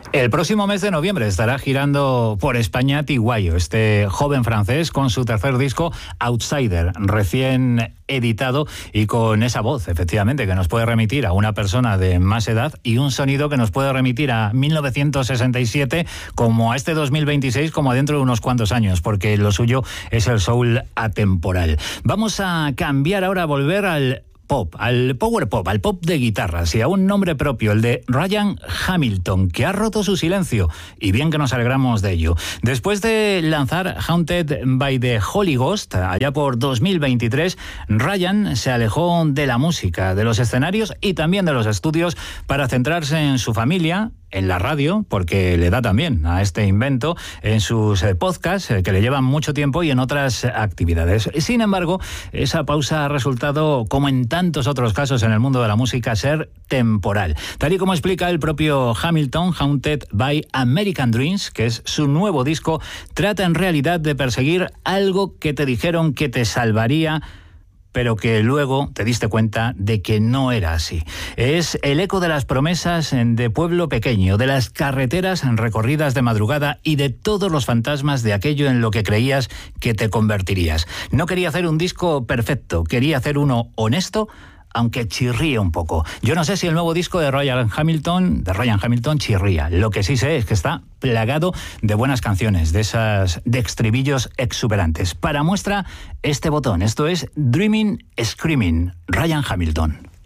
El próximo mes de noviembre estará girando por España Tiguayo, este joven francés con su tercer disco Outsider, recién editado y con esa voz, efectivamente, que nos puede remitir a una persona de más edad y un sonido que nos puede remitir a 1967 como a este 2026, como a dentro de unos cuantos años, porque lo suyo es el soul atemporal. Vamos a cambiar ahora, a volver al pop, al power pop, al pop de guitarras y a un nombre propio, el de Ryan Hamilton, que ha roto su silencio, y bien que nos alegramos de ello. Después de lanzar Haunted by the Holy Ghost, allá por 2023, Ryan se alejó de la música, de los escenarios y también de los estudios para centrarse en su familia, en la radio, porque le da también a este invento, en sus podcasts, que le llevan mucho tiempo, y en otras actividades. Sin embargo, esa pausa ha resultado, como en tantos otros casos en el mundo de la música, ser temporal. Tal y como explica el propio Hamilton, Haunted by American Dreams, que es su nuevo disco, trata en realidad de perseguir algo que te dijeron que te salvaría, pero que luego te diste cuenta de que no era así. Es el eco de las promesas de pueblo pequeño, de las carreteras recorridas de madrugada y de todos los fantasmas de aquello en lo que creías que te convertirías. No quería hacer un disco perfecto, quería hacer uno honesto, aunque chirríe un poco. Yo no sé si el nuevo disco de Ryan Hamilton chirría. Lo que sí sé es que está plagado de buenas canciones, de esas de estribillos exuberantes. Para muestra, este botón. Esto es Dreaming Screaming, Ryan Hamilton.